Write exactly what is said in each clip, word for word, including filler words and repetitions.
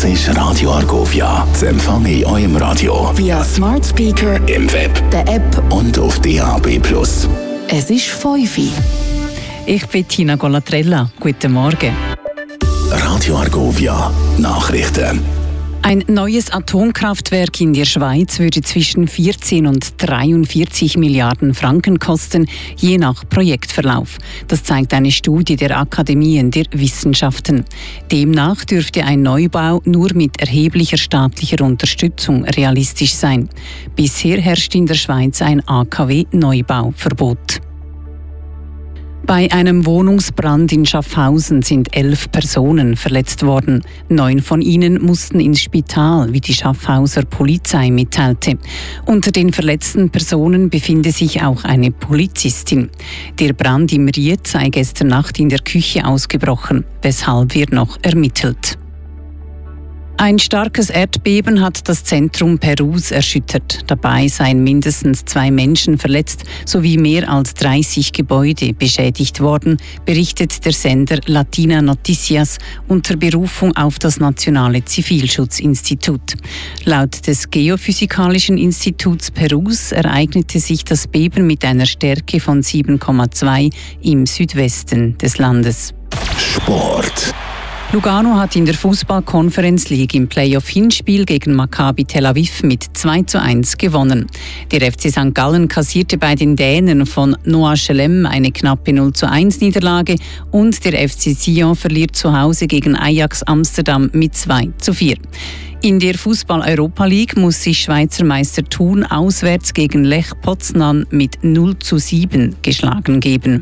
ist Radio Argovia. Zu empfangen in eurem Radio via Smart Speaker, im Web, der App und auf D A B plus. Es ist fünf Uhr. Ich bin Tina Golatrella. Guten Morgen. Radio Argovia, Nachrichten. Ein neues Atomkraftwerk in der Schweiz würde zwischen vierzehn und dreiundvierzig Milliarden Franken kosten, je nach Projektverlauf. Das zeigt eine Studie der Akademien der Wissenschaften. Demnach dürfte ein Neubau nur mit erheblicher staatlicher Unterstützung realistisch sein. Bisher herrscht in der Schweiz ein A K W-Neubauverbot. Bei einem Wohnungsbrand in Schaffhausen sind elf Personen verletzt worden. Neun von ihnen mussten ins Spital, wie die Schaffhauser Polizei mitteilte. Unter den verletzten Personen befinde sich auch eine Polizistin. Der Brand im Ried sei gestern Nacht in der Küche ausgebrochen. Weshalb wird noch ermittelt. Ein starkes Erdbeben hat das Zentrum Perus erschüttert. Dabei seien mindestens zwei Menschen verletzt sowie mehr als dreißig Gebäude beschädigt worden, berichtet der Sender Latina Noticias unter Berufung auf das Nationale Zivilschutzinstitut. Laut des Geophysikalischen Instituts Perus ereignete sich das Beben mit einer Stärke von sieben Komma zwei im Südwesten des Landes. Sport. Lugano hat in der Fußball-Conference League im Playoff-Hinspiel gegen Maccabi Tel Aviv mit zwei zu eins gewonnen. Der F C Sankt Gallen kassierte bei den Dänen von Noah Schelem eine knappe null zu eins Niederlage und der F C Sion verliert zu Hause gegen Ajax Amsterdam mit zwei zu vier. In der Fußball-Europa League muss sich Schweizer Meister Thun auswärts gegen Lech Poznan mit null zu sieben geschlagen geben.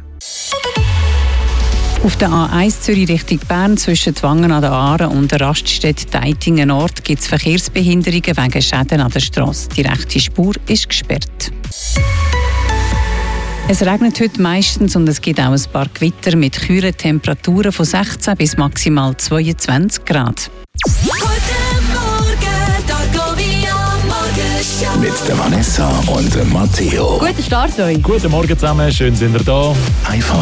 Auf der A eins Zürich Richtung Bern zwischen Wangen an der Aare und der Raststätte Deitingen Nord gibt es Verkehrsbehinderungen wegen Schäden an der Strasse. Die rechte Spur ist gesperrt. Es regnet heute meistens und es gibt auch ein paar Gewitter mit kühlen Temperaturen von sechzehn bis maximal zweiundzwanzig Grad. Mit der Vanessa und dem Matteo. Guten Start euch. Guten Morgen zusammen, schön sind ihr da. Einfach